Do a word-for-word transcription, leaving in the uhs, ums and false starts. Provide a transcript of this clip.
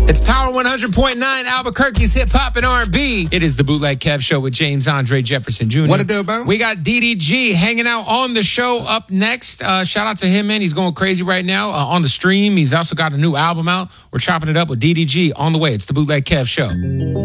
It's Power one hundred point nine, Albuquerque's hip hop and R and B. It is the Bootleg Kev Show with James Andre Jefferson Junior What it do, man? We got D D G hanging out on the show up next. Uh, shout out to him, man. He's going crazy right now uh, on the stream. He's also got a new album out. We're chopping it up with D D G on the way. It's the Bootleg Kev Show.